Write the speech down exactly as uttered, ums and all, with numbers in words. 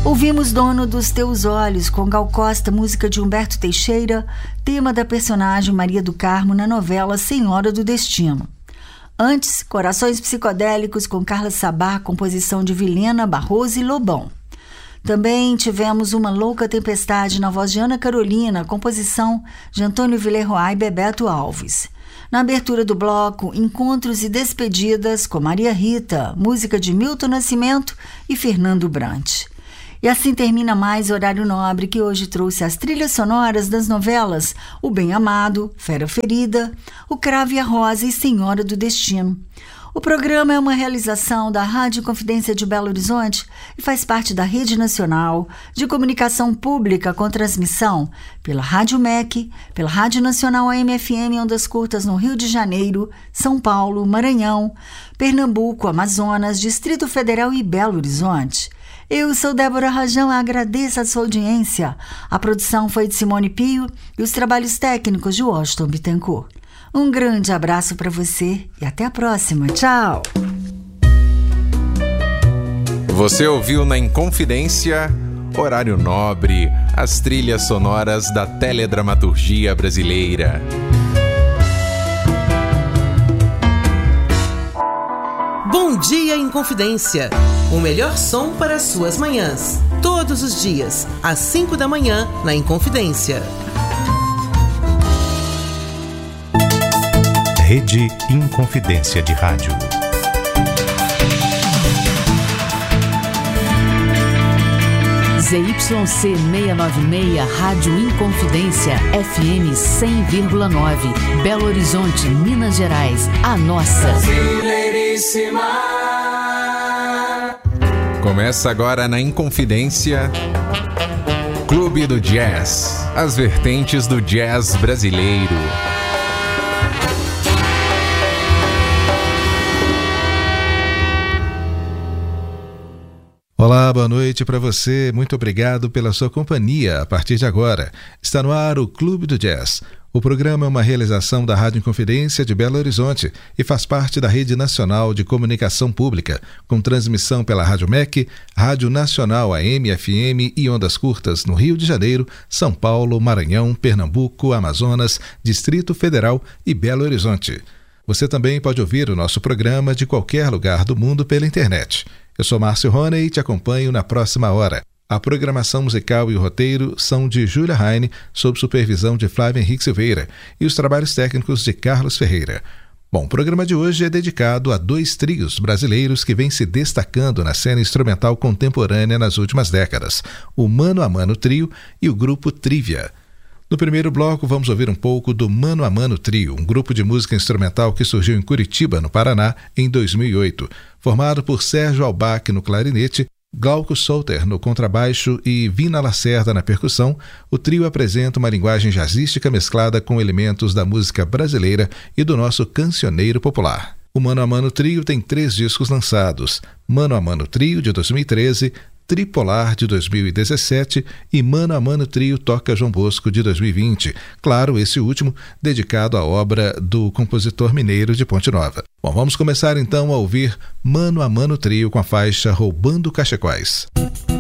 Ouvimos Dono dos Teus Olhos, com Gal Costa, música de Humberto Teixeira, tema da personagem Maria do Carmo na novela Senhora do Destino. Antes, Corações Psicodélicos, com Carla Sabá, composição de Vilhena Barroso e Lobão. Também tivemos Uma Louca Tempestade, na voz de Ana Carolina, composição de Antônio Villeroy e Bebeto Alves. Na abertura do bloco, Encontros e Despedidas, com Maria Rita, música de Milton Nascimento e Fernando Brant. E assim termina mais Horário Nobre, que hoje trouxe as trilhas sonoras das novelas O Bem Amado, Fera Ferida, O Cravo e a Rosa e Senhora do Destino. O programa é uma realização da Rádio Confidência de Belo Horizonte e faz parte da Rede Nacional de Comunicação Pública com transmissão pela Rádio M E C, pela Rádio Nacional A M F M Ondas Curtas no Rio de Janeiro, São Paulo, Maranhão, Pernambuco, Amazonas, Distrito Federal e Belo Horizonte. Eu sou Débora Rajão e agradeço a sua audiência. A produção foi de Simone Pio e os trabalhos técnicos de Washington Bittencourt. Um grande abraço para você e até a próxima. Tchau! Você ouviu na Inconfidência, Horário Nobre, as trilhas sonoras da teledramaturgia brasileira. Bom dia, Inconfidência. O melhor som para as suas manhãs. Todos os dias, às cinco da manhã, na Inconfidência. Rede Inconfidência de Rádio. Z Y C seiscentos e noventa e seis, Rádio Inconfidência, F M cem vírgula nove, Belo Horizonte, Minas Gerais, a nossa. Brasileiríssima. Começa agora na Inconfidência, Clube do Jazz, as vertentes do jazz brasileiro. Olá, boa noite para você. Muito obrigado pela sua companhia. A partir de agora, está no ar o Clube do Jazz. O programa é uma realização da Rádio Inconfidência de Belo Horizonte e faz parte da Rede Nacional de Comunicação Pública, com transmissão pela Rádio M E C, Rádio Nacional A M F M e Ondas Curtas no Rio de Janeiro, São Paulo, Maranhão, Pernambuco, Amazonas, Distrito Federal e Belo Horizonte. Você também pode ouvir o nosso programa de qualquer lugar do mundo pela internet. Eu sou Márcio Roney e te acompanho na próxima hora. A programação musical e o roteiro são de Júlia Heine, sob supervisão de Flávio Henrique Silveira, e os trabalhos técnicos de Carlos Ferreira. Bom, o programa de hoje é dedicado a dois trios brasileiros que vêm se destacando na cena instrumental contemporânea nas últimas décadas, o Mano a Mano Trio e o grupo Trívia. No primeiro bloco, vamos ouvir um pouco do Mano a Mano Trio, um grupo de música instrumental que surgiu em Curitiba, no Paraná, em dois mil e oito. Formado por Sérgio Albach no clarinete, Glauco Solter no contrabaixo e Vina Lacerda na percussão, o trio apresenta uma linguagem jazzística mesclada com elementos da música brasileira e do nosso cancioneiro popular. O Mano a Mano Trio tem três discos lançados: Mano a Mano Trio, de dois mil e treze, Tripolar, de dois mil e dezessete e Mano a Mano Trio Toca João Bosco, de dois mil e vinte. Claro, esse último dedicado à obra do compositor mineiro de Ponte Nova. Bom, vamos começar então a ouvir Mano a Mano Trio com a faixa Roubando Cachecóis.